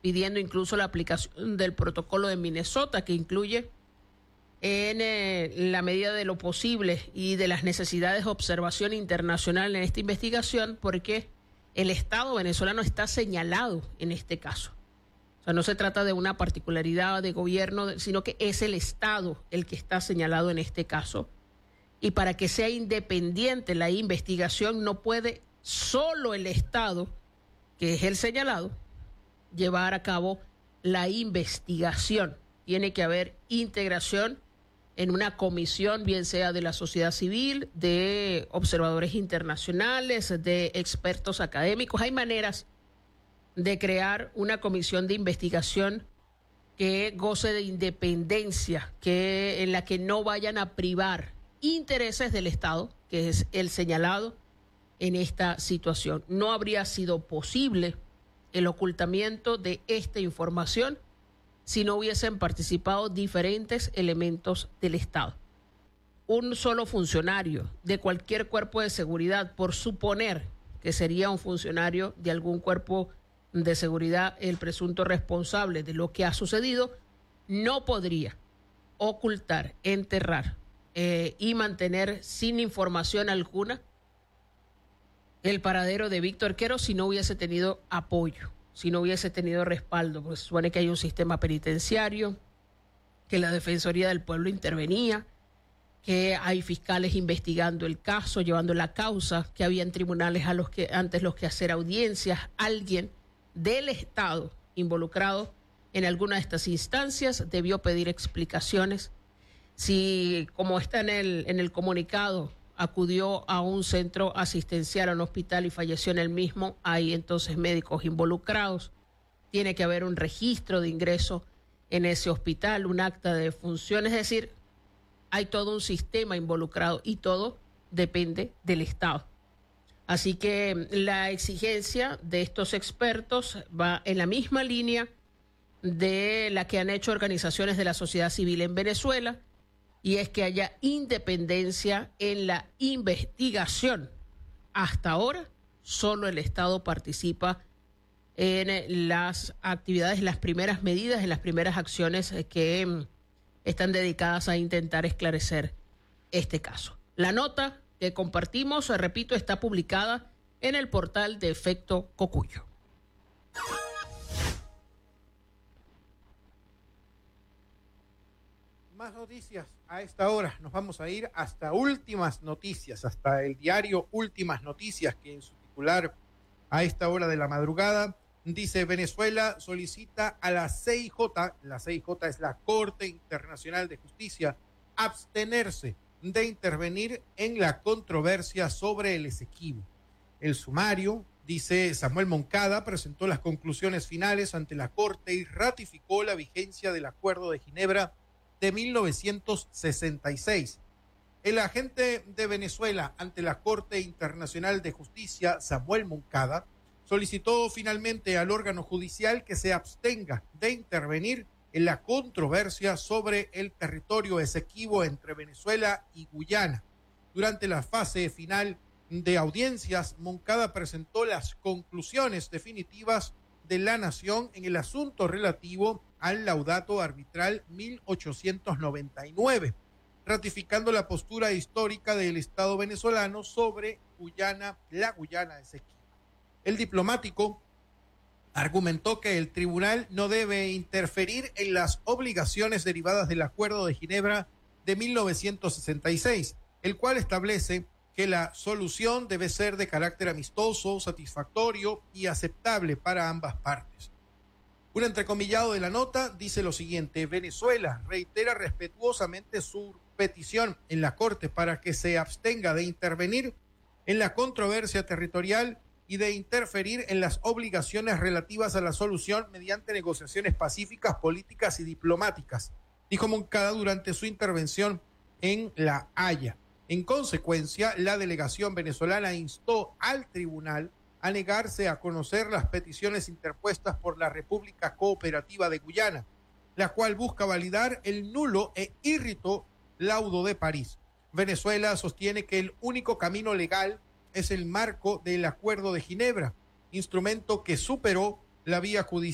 pidiendo incluso la aplicación del protocolo de Minnesota, que incluye en la medida de lo posible y de las necesidades de observación internacional en esta investigación, porque el Estado venezolano está señalado en este caso. O sea, no se trata de una particularidad de gobierno, sino que es el Estado el que está señalado en este caso. Y para que sea independiente la investigación, no puede solo el Estado, que es el señalado, llevar a cabo la investigación. Tiene que haber integración en una comisión, bien sea de la sociedad civil, de observadores internacionales, de expertos académicos. Hay maneras de crear una comisión de investigación que goce de independencia, en la que no vayan a privar intereses del Estado, que es el señalado en esta situación. No habría sido posible el ocultamiento de esta información si no hubiesen participado diferentes elementos del Estado. Un solo funcionario de cualquier cuerpo de seguridad, por suponer que sería un funcionario de algún cuerpo de seguridad el presunto responsable de lo que ha sucedido, no podría ocultar, enterrar y mantener sin información alguna el paradero de Víctor Quero si no hubiese tenido apoyo, si no hubiese tenido respaldo, porque se supone que hay un sistema penitenciario, que la Defensoría del Pueblo intervenía, que hay fiscales investigando el caso, llevando la causa, que habían tribunales antes los que hacer audiencias, alguien del Estado involucrado en alguna de estas instancias debió pedir explicaciones. Si, como está en el comunicado, acudió a un centro asistencial, a un hospital y falleció en el mismo, hay entonces médicos involucrados. Tiene que haber un registro de ingreso en ese hospital, un acta de defunción, es decir, hay todo un sistema involucrado y todo depende del Estado. Así que la exigencia de estos expertos va en la misma línea de la que han hecho organizaciones de la sociedad civil en Venezuela, y es que haya independencia en la investigación. Hasta ahora, solo el Estado participa en las actividades, en las primeras medidas, en las primeras acciones que están dedicadas a intentar esclarecer este caso. La nota que compartimos, repito, está publicada en el portal de Efecto Cocuyo. Más noticias a esta hora. Nos vamos a ir hasta Últimas Noticias, hasta el diario Últimas Noticias, que en su titular a esta hora de la madrugada dice: Venezuela solicita a la CIJ, la CIJ es la Corte Internacional de Justicia, abstenerse de intervenir en la controversia sobre el Esequibo. El sumario, dice Samuel Moncada, presentó las conclusiones finales ante la Corte y ratificó la vigencia del Acuerdo de Ginebra de 1966. El agente de Venezuela ante la Corte Internacional de Justicia, Samuel Moncada, solicitó finalmente al órgano judicial que se abstenga de intervenir en la controversia sobre el territorio Esequibo entre Venezuela y Guyana. Durante la fase final de audiencias, Moncada presentó las conclusiones definitivas de la Nación en el asunto relativo al laudato arbitral 1899, ratificando la postura histórica del Estado venezolano sobre Guyana, la Guyana Esequibo. El diplomático argumentó que el tribunal no debe interferir en las obligaciones derivadas del Acuerdo de Ginebra de 1966, el cual establece que la solución debe ser de carácter amistoso, satisfactorio y aceptable para ambas partes. Un entrecomillado de la nota dice lo siguiente: Venezuela reitera respetuosamente su petición en la Corte para que se abstenga de intervenir en la controversia territorial y de interferir en las obligaciones relativas a la solución mediante negociaciones pacíficas, políticas y diplomáticas, dijo Moncada durante su intervención en La Haya. En consecuencia, la delegación venezolana instó al tribunal a negarse a conocer las peticiones interpuestas por la República Cooperativa de Guyana, la cual busca validar el nulo e írrito laudo de París. Venezuela sostiene que el único camino legal es el marco del Acuerdo de Ginebra, instrumento que superó la vía judicial